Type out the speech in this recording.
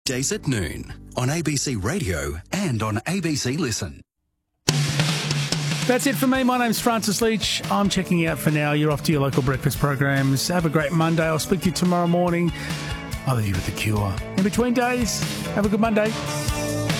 Days at noon on ABC Radio and on ABC Listen. That's it for me. My name's Francis Leach. I'm checking out for now. You're off to your local breakfast programs. Have a great Monday. I'll speak to you tomorrow morning. I'll leave you with The Cure. In between days, have a good Monday.